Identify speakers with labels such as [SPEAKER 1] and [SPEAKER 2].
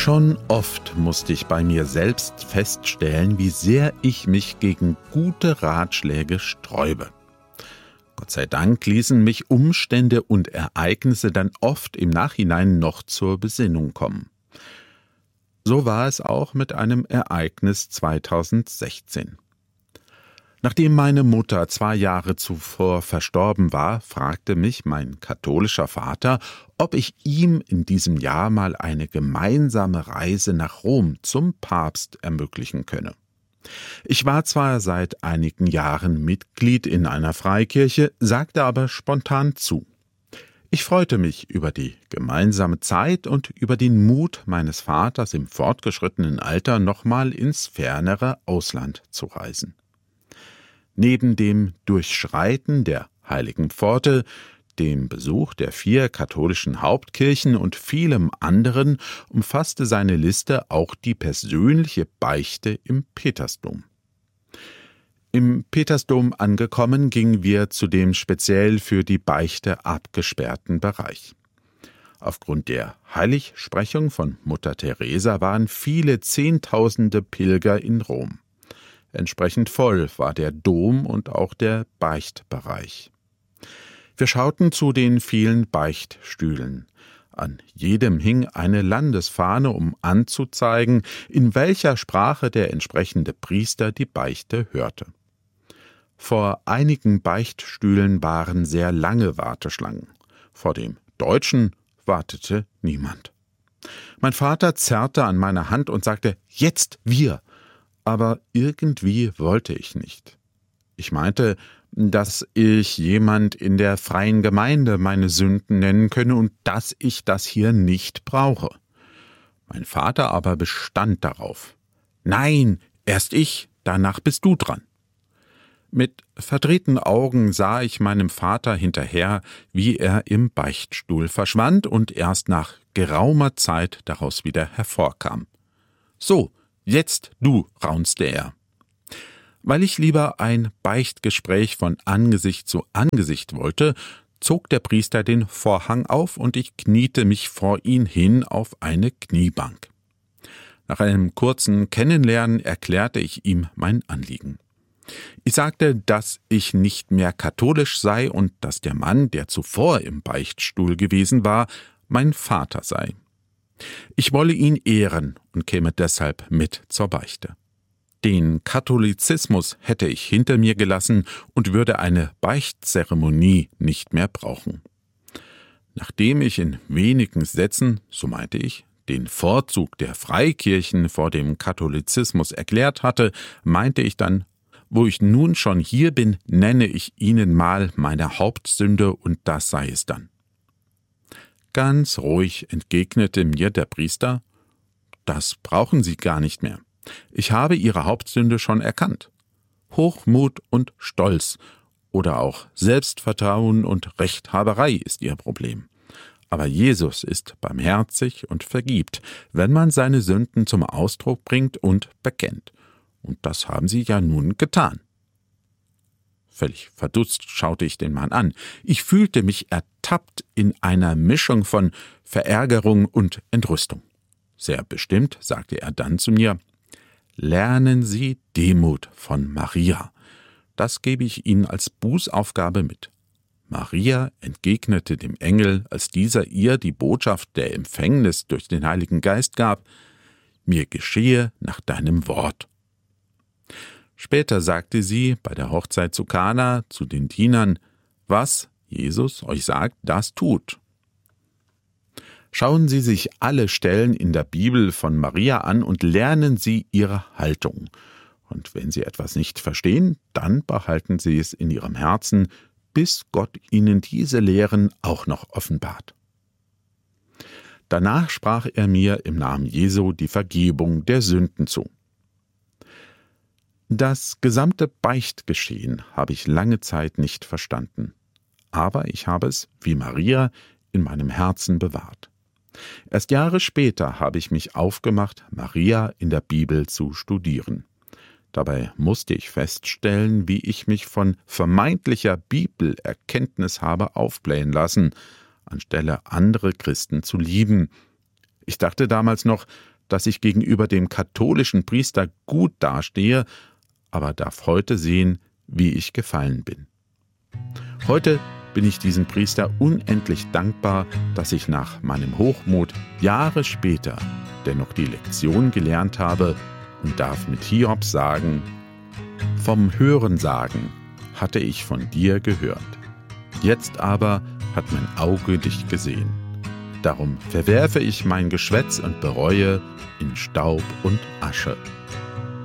[SPEAKER 1] Schon oft musste ich bei mir selbst feststellen, wie sehr ich mich gegen gute Ratschläge sträube. Gott sei Dank ließen mich Umstände und Ereignisse dann oft im Nachhinein noch zur Besinnung kommen. So war es auch mit einem Ereignis 2016. Nachdem meine Mutter 2 Jahre zuvor verstorben war, fragte mich mein katholischer Vater, ob ich ihm in diesem Jahr mal eine gemeinsame Reise nach Rom zum Papst ermöglichen könne. Ich war zwar seit einigen Jahren Mitglied in einer Freikirche, sagte aber spontan zu. Ich freute mich über die gemeinsame Zeit und über den Mut meines Vaters im fortgeschrittenen Alter nochmal ins fernere Ausland zu reisen. Neben dem Durchschreiten der Heiligen Pforte, dem Besuch der 4 katholischen Hauptkirchen und vielem anderen umfasste seine Liste auch die persönliche Beichte im Petersdom. Im Petersdom angekommen, gingen wir zu dem speziell für die Beichte abgesperrten Bereich. Aufgrund der Heiligsprechung von Mutter Teresa waren viele Zehntausende Pilger in Rom. Entsprechend voll war der Dom und auch der Beichtbereich. Wir schauten zu den vielen Beichtstühlen. An jedem hing eine Landesfahne, um anzuzeigen, in welcher Sprache der entsprechende Priester die Beichte hörte. Vor einigen Beichtstühlen waren sehr lange Warteschlangen. Vor dem Deutschen wartete niemand. Mein Vater zerrte an meiner Hand und sagte: »Jetzt wir!« Aber irgendwie wollte ich nicht. Ich meinte, dass ich jemand in der freien Gemeinde meine Sünden nennen könne und dass ich das hier nicht brauche. Mein Vater aber bestand darauf. »Nein, erst ich, danach bist du dran.« Mit verdrehten Augen sah ich meinem Vater hinterher, wie er im Beichtstuhl verschwand und erst nach geraumer Zeit daraus wieder hervorkam. »So, jetzt du«, raunzte er. Weil ich lieber ein Beichtgespräch von Angesicht zu Angesicht wollte, zog der Priester den Vorhang auf und ich kniete mich vor ihn hin auf eine Kniebank. Nach einem kurzen Kennenlernen erklärte ich ihm mein Anliegen. Ich sagte, dass ich nicht mehr katholisch sei und dass der Mann, der zuvor im Beichtstuhl gewesen war, mein Vater sei. Ich wolle ihn ehren und käme deshalb mit zur Beichte. Den Katholizismus hätte ich hinter mir gelassen und würde eine Beichtzeremonie nicht mehr brauchen. Nachdem ich in wenigen Sätzen, so meinte ich, den Vorzug der Freikirchen vor dem Katholizismus erklärt hatte, meinte ich dann: »Wo ich nun schon hier bin, nenne ich Ihnen mal meine Hauptsünde und das sei es dann.« Ganz ruhig entgegnete mir der Priester: »Das brauchen Sie gar nicht mehr. Ich habe Ihre Hauptsünde schon erkannt. Hochmut und Stolz oder auch Selbstvertrauen und Rechthaberei ist Ihr Problem. Aber Jesus ist barmherzig und vergibt, wenn man seine Sünden zum Ausdruck bringt und bekennt. Und das haben Sie ja nun getan.« Völlig verdutzt schaute ich den Mann an. Ich fühlte mich ertappt in einer Mischung von Verärgerung und Entrüstung. Sehr bestimmt sagte er dann zu mir: »Lernen Sie Demut von Maria. Das gebe ich Ihnen als Bußaufgabe mit.« Maria entgegnete dem Engel, als dieser ihr die Botschaft der Empfängnis durch den Heiligen Geist gab: »Mir geschehe nach deinem Wort.« Später sagte sie bei der Hochzeit zu Kana zu den Dienern: »Was Jesus euch sagt, das tut.« Schauen Sie sich alle Stellen in der Bibel von Maria an und lernen Sie ihre Haltung. Und wenn Sie etwas nicht verstehen, dann behalten Sie es in Ihrem Herzen, bis Gott Ihnen diese Lehren auch noch offenbart. Danach sprach er mir im Namen Jesu die Vergebung der Sünden zu. Das gesamte Beichtgeschehen habe ich lange Zeit nicht verstanden, aber ich habe es, wie Maria, in meinem Herzen bewahrt. Erst Jahre später habe ich mich aufgemacht, Maria in der Bibel zu studieren. Dabei musste ich feststellen, wie ich mich von vermeintlicher Bibelerkenntnis habe aufblähen lassen, anstelle andere Christen zu lieben. Ich dachte damals noch, dass ich gegenüber dem katholischen Priester gut dastehe, aber darf heute sehen, wie ich gefallen bin. Heute bin ich diesem Priester unendlich dankbar, dass ich nach meinem Hochmut Jahre später dennoch die Lektion gelernt habe und darf mit Hiob sagen: Vom Hörensagen hatte ich von dir gehört. Jetzt aber hat mein Auge dich gesehen. Darum verwerfe ich mein Geschwätz und bereue in Staub und Asche.